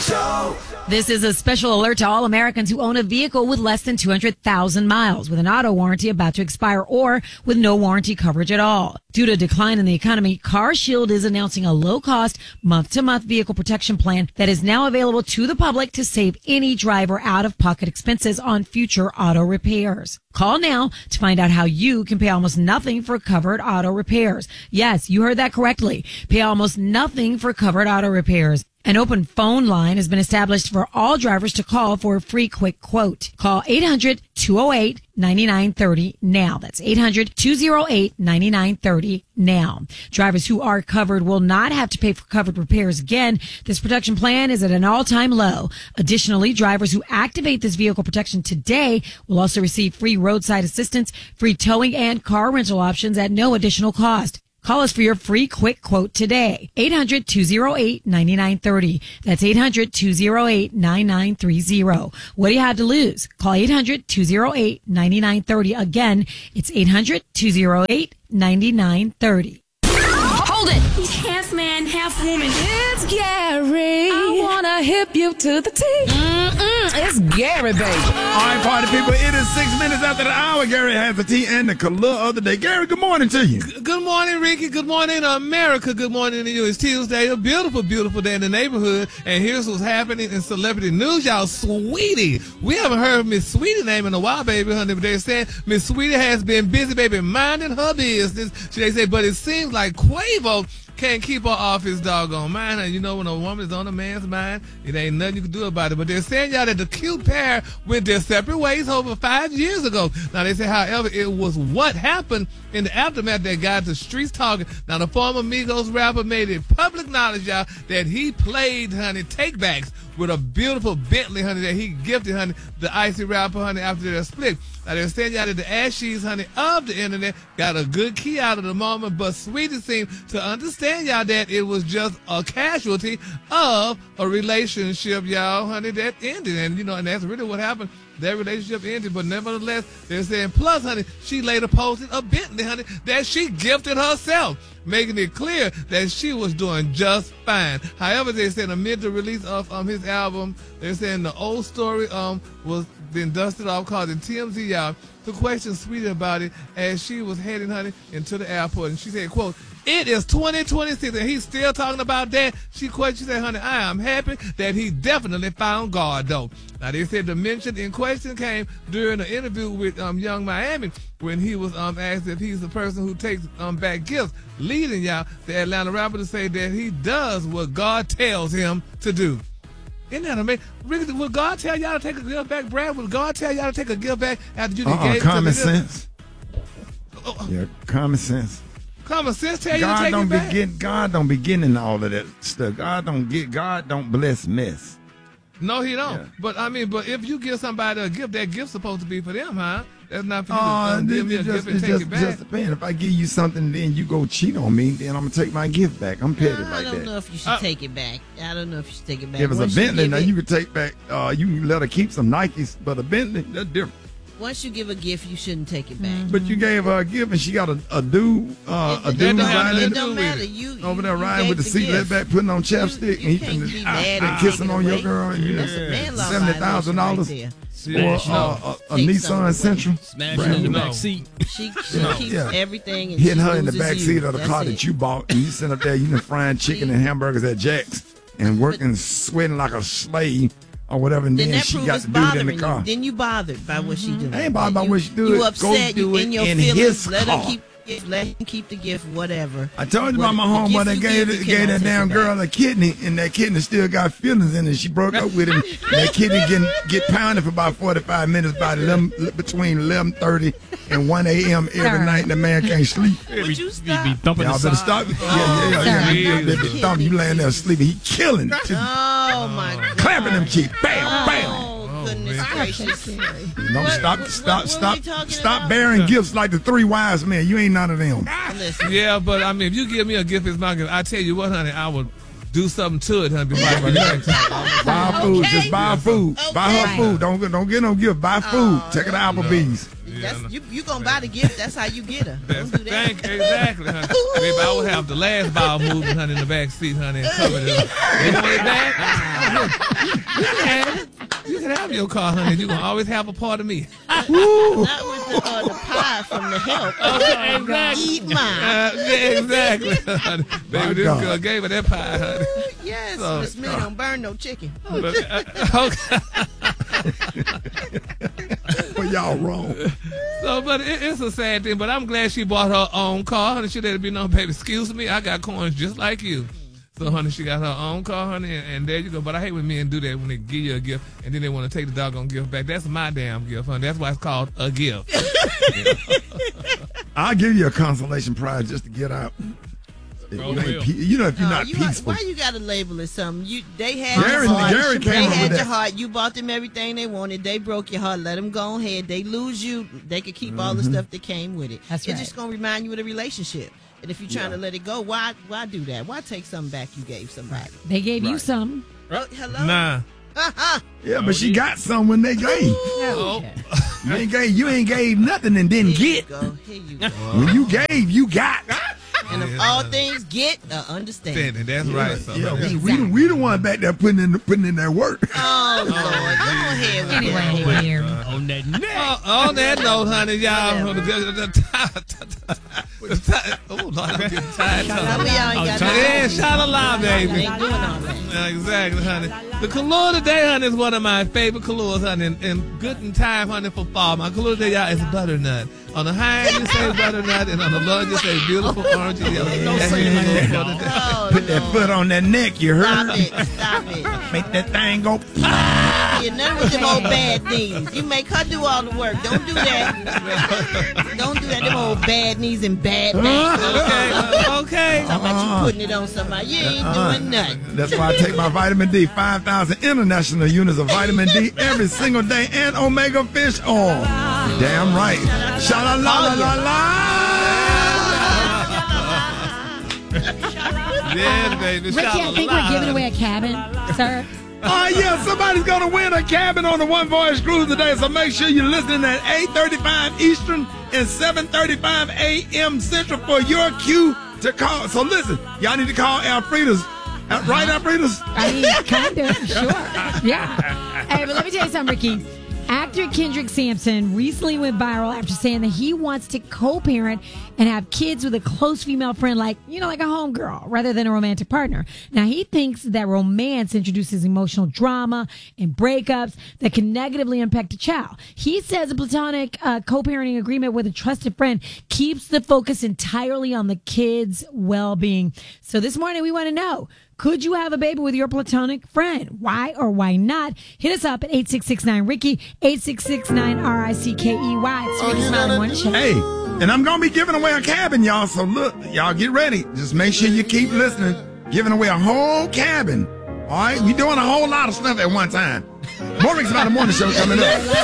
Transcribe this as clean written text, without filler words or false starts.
Show. This is a special alert to all Americans who own a vehicle with less than 200,000 miles, with an auto warranty about to expire, or with no warranty coverage at all. Due to a decline in the economy, CarShield is announcing a low-cost, month-to-month vehicle protection plan that is now available to the public to save any driver out-of-pocket expenses on future auto repairs. Call now to find out how you can pay almost nothing for covered auto repairs. Yes, you heard that correctly. Pay almost nothing for covered auto repairs. An open phone line has been established for all drivers to call for a free quick quote. Call 800-208-9930 now. That's 800-208-9930 now. Drivers who are covered will not have to pay for covered repairs again. This protection plan is at an all-time low. Additionally, drivers who activate this vehicle protection today will also receive free roadside assistance, free towing, and car rental options at no additional cost. Call us for your free quick quote today. 800-208-9930. That's 800-208-9930. What do you have to lose? Call 800-208-9930. Again, it's 800-208-9930. Hold it! He's half man, half woman. It's Gary. I wanna hip you to the T. It's Gary, baby. All right, party people, it is 6 minutes after the hour. Gary has the tea and the color of the day. Gary, good morning to you. Good morning, Ricky. Good morning, America. Good morning to you. It's Tuesday, a beautiful, beautiful day in the neighborhood. And here's what's happening in celebrity news, y'all. Sweetie. We haven't heard Miss Sweetie name in a while, baby, honey. But they're saying Miss Sweetie has been busy, baby, minding her business. They say, but it seems like Quavo can't keep her off his doggone mind. And you know, when a woman is on a man's mind, it ain't nothing you can do about it. But they're saying, y'all, that the cute pair went their separate ways over 5 years ago. Now, they say, however, it was what happened in the aftermath that got the streets talking. Now, the former Migos rapper made it public knowledge, y'all, that he played, honey, takebacks with a beautiful Bentley, honey, that he gifted, honey, the icy rapper, honey, after their split. Now, they're saying, y'all, that the ashes, honey, of the internet got a good key out of the moment, but Sweetie seemed to understand, y'all, that it was just a casualty of a relationship, y'all, honey, that ended. And, you know, and that's really what happened. That relationship ended, but nevertheless, they're saying, plus, honey, she later posted a Bentley, honey, that she gifted herself, making it clear that she was doing just fine. However, they said amid the release of his album, they're saying the old story was been dusted off, causing TMZ, y'all, to question Sweetie about it as she was heading, honey, into the airport. And she said, quote, "It is 2026, and he's still talking about that." She said, honey, "I am happy that he definitely found God, though." Now, they said the mention in question came during an interview with Young Miami when he was asked if he's the person who takes back gifts, leading, y'all, the Atlanta rapper to say that he does what God tells him to do. Isn't that amazing? Ricky, would God tell y'all to take a gift back, Brad? Would God tell y'all to take a gift back after you gave it common to sense. Yeah, common sense. Common sense tell you to take it back? God don't be getting all of that stuff. God don't bless mess. No, he don't. Yeah. But I mean, but if you give somebody a gift, that gift's supposed to be for them, huh? That's not for you to give me a gift and take it back. Just depends. If I give you something, then you go cheat on me, then I'm gonna take my gift back. I'm petty like that. I don't know if you should take it back. I don't know if you should take it back. If it's a Bentley, now you could take back. You can let her keep some Nikes, but a Bentley, that's different. Once you give a gift, you shouldn't take it back. But you gave her a gift, and she got a dude riding It don't matter. over there riding with the seatbelt back, putting on chapstick, and he and kissing on your girl. And you $70,000 for a Nissan Sentra. Smashing in the back seat. She keeps everything. And hitting her in the back seat of the car that you bought, and you sitting up there eating frying chicken and hamburgers at Jack's and working, sweating like a slave. Or whatever, and then she got to do it in the car. Then you bothered by what she did. I ain't bothered by what she do. You upset, go do in your in feelings. His let car. Let him keep the gift, whatever. I told you about my homeboy that gave that damn girl a kidney, and that kidney still got feelings in it. She broke up with him. That kidney get pounded for about 45 minutes, between 11:30 and 1 a.m. every night, and the man can't sleep. Would you stop? Y'all better stop. Yeah. You laying there sleeping. He killing. Oh my God. Clapping them cheeks. Bam, bam. Oh, goodness gracious. No, stop bearing gifts like the three wise men. You ain't none of them. Yeah, but I mean, if you give me a gift, it's my gift. I tell you what, honey, I would do something to it, honey. Before I bring it back to her. Buy her food. Just buy her food. Okay. Buy her food. Don't get no gift. Buy food. Take her to Applebee's. You gonna buy the gift? That's how you get her. Don't do that. Exactly, honey. Baby, I would have the last bowel movement, honey, in the back seat, honey, and cover it up. You want it back? You can have your car, honey. You gonna always have a part of me. Not with the pie from the help. Okay, exactly. Eat mine. Exactly, honey. Baby, this girl gave her that pie, honey. Yes, So- Miss Smith don't burn no chicken. But, okay. Well, y'all wrong. So, but it's a sad thing. But I'm glad she bought her own car, honey. She let it be known, baby. Excuse me, I got coins just like you. So, honey, she got her own car, honey, and there you go. But I hate when men do that when they give you a gift and then they want to take the doggone gift back. That's my damn gift, honey. That's why it's called a gift. I'll give you a consolation prize just to get out. If you know, if you're not peaceful. Why you gotta label it something? They had Gary- your heart. Gary came They up had with your that. heart. You bought them everything they wanted. They broke your heart. Let them go ahead. They lose you. They could keep all the stuff that came with it. That's It's right. just gonna remind you of the relationship. And if you're trying to let it go, why do that? Why take something back you gave somebody? They gave you some. Oh, hello. Nah. Yeah, but she got some when they gave. Okay. You ain't gave nothing and didn't Here get. you go. Here you go. When you gave, you got. And of all things, get understand. That's right. So, Yeah, we the one back there putting in that work. Oh Lord, go ahead with Anyway, here. On that neck. on that note, honey, y'all. Oh, Lord, I'm getting tired. Some of y'all ain't got Yeah, sha-la-la, baby. Ain't doing all that. Exactly, honey. The color today, honey, is one of my favorite colors, honey, and good in time, honey, for fall. My color today, y'all, is butternut. On the high end, you say butternut, and on the low end, you say beautiful orange and yellow. That's your color for today. Oh, Put that foot on that neck, you Stop heard? it. Stop it. Make that thing go. Yeah, none with them old bad knees. You make her do all the work. Don't do that. Don't do that. Them old bad knees and bad back. Okay. Talking about you putting it on somebody. You ain't doing nothing. That's why I take my vitamin D, 5,000 international units of vitamin D every single day, and omega fish oil. Damn right. Sha-la-la-la-la-la. Yeah, baby. Ricky, I think we're giving away a cabin, sir. Oh, yeah, somebody's going to win a cabin on the One Voyage Cruise today, so make sure you're listening at 8:35 Eastern and 7:35 a.m. Central for your cue to call. So listen, y'all need to call Alfreda's. Right, Alfreda's? I mean, kind of, sure. Yeah. Hey, but let me tell you something, Ricky. Actor Kendrick Sampson recently went viral after saying that he wants to co-parent and have kids with a close female friend like a homegirl rather than a romantic partner. Now, he thinks that romance introduces emotional drama and breakups that can negatively impact a child. He says a platonic co-parenting agreement with a trusted friend keeps the focus entirely on the kid's well-being. So this morning, we want to know, could you have a baby with your platonic friend? Why or why not? Hit us up at 8669-RICKY, 8669-RICKEY. It's Ricky Smiley Morning Show. Hey, and I'm going to be giving away a cabin, y'all. So look, y'all get ready. Just make sure you keep listening. Giving away a whole cabin. All right? We doing a whole lot of stuff at one time. More Ricky Smiley Morning Show coming up.